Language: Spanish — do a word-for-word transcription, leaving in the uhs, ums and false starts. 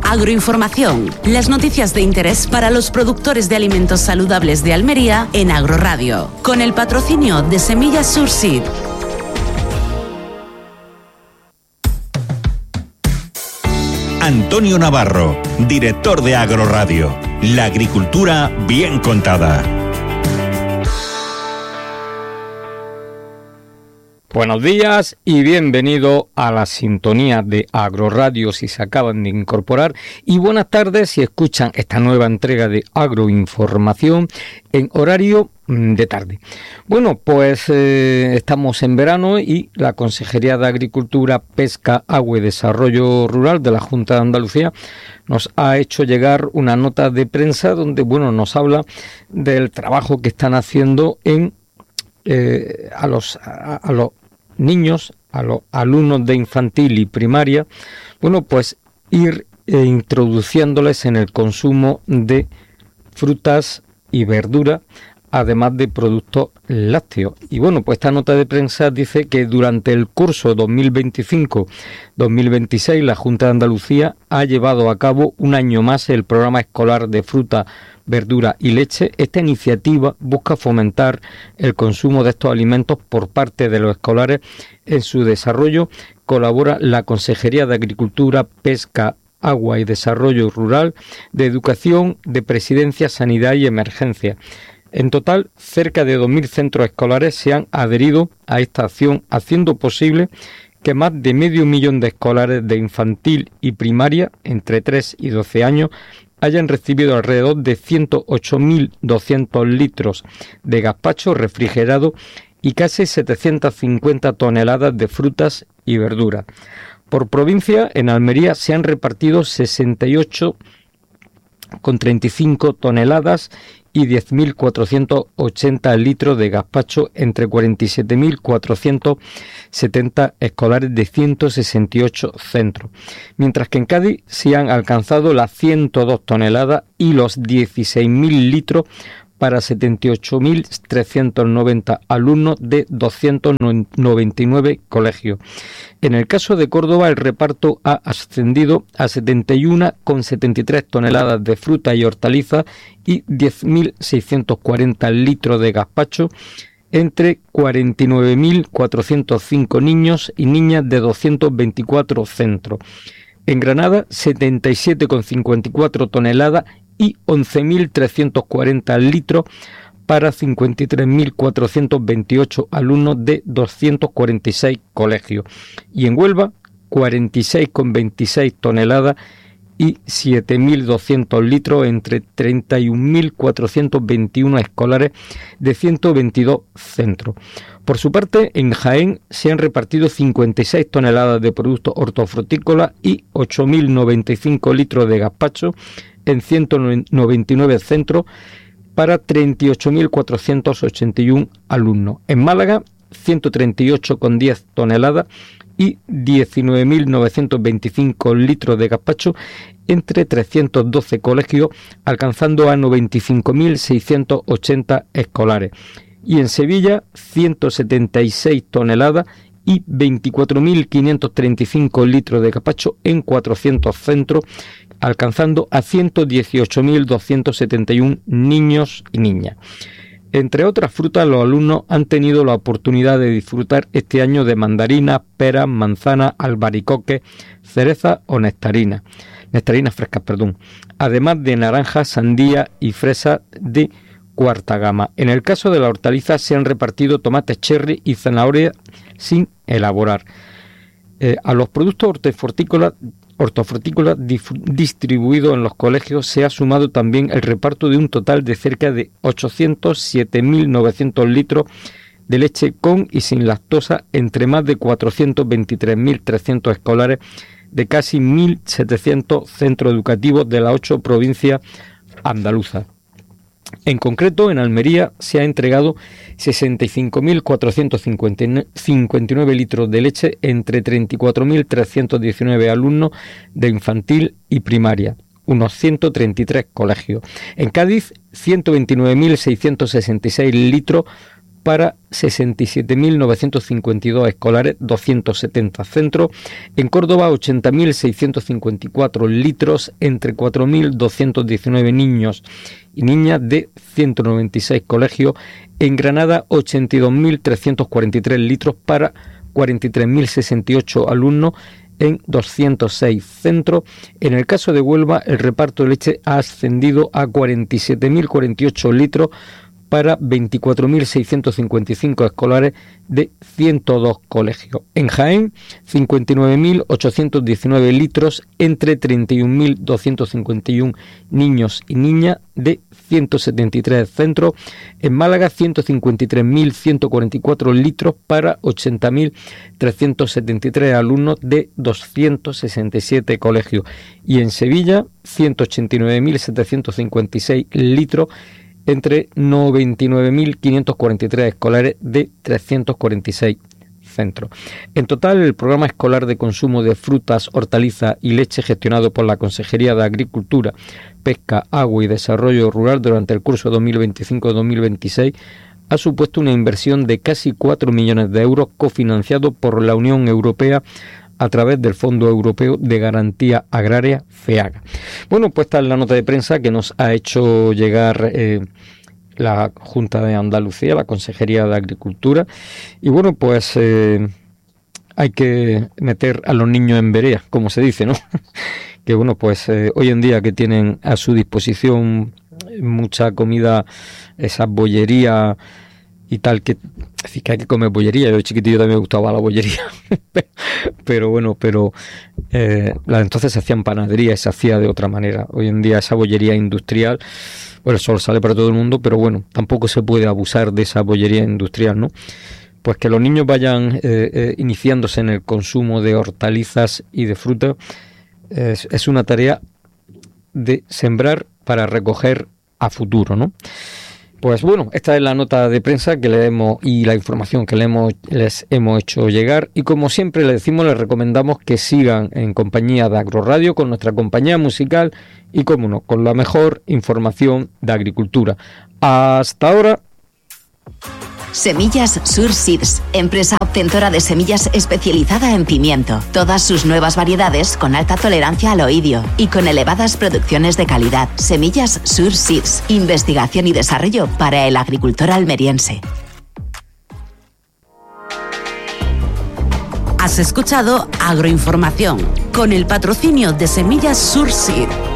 Agroinformación, las noticias de interés para los productores de alimentos saludables de Almería en Agroradio, con el patrocinio de Semillas Surseed. Antonio Navarro, director de Agroradio. La agricultura bien contada. Buenos días y bienvenido a la sintonía de Agroradio si se acaban de incorporar, y buenas tardes si escuchan esta nueva entrega de Agroinformación en horario de tarde. Bueno, pues eh, estamos en verano y la Consejería de Agricultura, Pesca, Agua y Desarrollo Rural de la Junta de Andalucía nos ha hecho llegar una nota de prensa donde, bueno, nos habla del trabajo que están haciendo en eh, a los a, a los niños, a los alumnos de infantil y primaria, bueno, pues ir eh, introduciéndoles en el consumo de frutas y verduras, además de productos lácteos. Y bueno, pues esta nota de prensa dice que durante el curso dos mil veinticinco dos mil veintiséis la Junta de Andalucía ha llevado a cabo un año más el programa escolar de fruta, verdura y leche. Esta iniciativa busca fomentar el consumo de estos alimentos por parte de los escolares. En su desarrollo colabora la Consejería de Agricultura, Pesca, Agua y Desarrollo Rural, de Educación, de Presidencia, Sanidad y Emergencia. En total, cerca de dos mil centros escolares se han adherido a esta acción, haciendo posible que más de medio millón de escolares de infantil y primaria, entre tres y doce años, hayan recibido alrededor de ciento ocho mil doscientos litros de gazpacho refrigerado y casi setecientas cincuenta toneladas de frutas y verduras. Por provincia, en Almería se han repartido sesenta y ocho coma treinta y cinco toneladas y diez mil cuatrocientos ochenta litros de gazpacho entre cuarenta y siete mil cuatrocientos setenta escolares de ciento sesenta y ocho centros, mientras que en Cádiz se han alcanzado las ciento dos toneladas y los dieciséis mil litros para setenta y ocho mil trescientos noventa alumnos de doscientos noventa y nueve colegios. En el caso de Córdoba, el reparto ha ascendido a setenta y uno coma setenta y tres toneladas de fruta y hortalizas y diez mil seiscientos cuarenta litros de gazpacho entre cuarenta y nueve mil cuatrocientos cinco niños y niñas de doscientos veinticuatro centros. En Granada, setenta y siete coma cincuenta y cuatro toneladas y once mil trescientos cuarenta litros para cincuenta y tres mil cuatrocientos veintiocho alumnos de doscientos cuarenta y seis colegios. Y en Huelva, cuarenta y seis coma veintiséis toneladas y siete mil doscientos litros entre treinta y un mil cuatrocientos veintiuno escolares de ciento veintidós centros. Por su parte, en Jaén se han repartido cincuenta y seis toneladas de productos hortofrutícolas y ocho mil noventa y cinco litros de gazpacho en ciento noventa y nueve centros para treinta y ocho mil cuatrocientos ochenta y uno alumnos. En Málaga, ciento treinta y ocho coma diez toneladas y diecinueve mil novecientos veinticinco litros de gazpacho entre trescientos doce colegios, alcanzando a noventa y cinco mil seiscientos ochenta escolares. Y en Sevilla, ciento setenta y seis toneladas y veinticuatro mil quinientos treinta y cinco litros de gazpacho en cuatrocientos centros, alcanzando a ciento dieciocho mil doscientos setenta y uno niños y niñas. Entre otras frutas, los alumnos han tenido la oportunidad de disfrutar este año de mandarinas, peras, manzanas, albaricoques, cerezas o nectarinas, nectarinas frescas, perdón, además de naranjas, sandía y fresas de cuarta gama. En el caso de la hortaliza se han repartido tomates cherry y zanahoria sin elaborar. Eh, a los productos hortofrutícolas hortofrutícolas distribuidos en los colegios se ha sumado también el reparto de un total de cerca de ochocientos siete mil novecientos litros de leche con y sin lactosa entre más de cuatrocientos veintitrés mil trescientos escolares de casi mil setecientos centros educativos de las ocho provincias andaluzas. En concreto, en Almería se ha entregado sesenta y cinco mil cuatrocientos cincuenta y nueve litros de leche entre treinta y cuatro mil trescientos diecinueve alumnos de infantil y primaria, unos ciento treinta y tres colegios. En Cádiz, ciento veintinueve mil seiscientos sesenta y seis litros para sesenta y siete mil novecientos cincuenta y dos escolares, doscientos setenta centros. En Córdoba, ochenta mil seiscientos cincuenta y cuatro litros entre cuatro mil doscientos diecinueve niños y niñas de ciento noventa y seis colegios. En Granada, ochenta y dos mil trescientos cuarenta y tres litros para cuarenta y tres mil sesenta y ocho alumnos en doscientos seis centros. En el caso de Huelva, el reparto de leche ha ascendido a cuarenta y siete mil cuarenta y ocho litros para veinticuatro mil seiscientos cincuenta y cinco escolares de ciento dos colegios. En Jaén, cincuenta y nueve mil ochocientos diecinueve litros entre treinta y un mil doscientos cincuenta y uno niños y niñas de ciento setenta y tres centros. En Málaga, ciento cincuenta y tres mil ciento cuarenta y cuatro litros para ochenta mil trescientos setenta y tres alumnos de doscientos sesenta y siete colegios. Y en Sevilla, ciento ochenta y nueve mil setecientos cincuenta y seis litros entre noventa y nueve mil quinientos cuarenta y tres escolares de trescientos cuarenta y seis centros. En total, el programa escolar de consumo de frutas, hortalizas y leche gestionado por la Consejería de Agricultura, Pesca, Agua y Desarrollo Rural durante el curso dos mil veinticinco dos mil veintiséis ha supuesto una inversión de casi cuatro millones de euros cofinanciado por la Unión Europea a través del Fondo Europeo de Garantía Agraria, FEAGA. Bueno, pues esta es la nota de prensa que nos ha hecho llegar eh, la Junta de Andalucía, la Consejería de Agricultura. Y bueno, pues eh, hay que meter a los niños en vereda, como se dice, ¿no? Que bueno, pues eh, hoy en día que tienen a su disposición mucha comida, esas bollerías y tal, que, es decir, que hay que comer bollería. Yo de chiquitillo también me gustaba la bollería, pero bueno, pero eh, la, entonces se hacían panadería y se hacía de otra manera. Hoy en día esa bollería industrial, bueno, el sol sale para todo el mundo, pero bueno, tampoco se puede abusar de esa bollería industrial, ¿no? Pues que los niños vayan eh, eh, iniciándose en el consumo de hortalizas y de fruta es, es una tarea de sembrar para recoger a futuro, ¿no? Pues bueno, esta es la nota de prensa que le hemos y la información que le hemos, les hemos hecho llegar, y como siempre le decimos, les recomendamos que sigan en compañía de Agroradio con nuestra compañía musical y, como no, con la mejor información de agricultura. Hasta ahora. Semillas Sur Seeds, empresa obtentora de semillas especializada en pimiento. Todas sus nuevas variedades con alta tolerancia al oidio y con elevadas producciones de calidad. Semillas Sur Seeds, investigación y desarrollo para el agricultor almeriense. Has escuchado Agroinformación con el patrocinio de Semillas Sur Seed.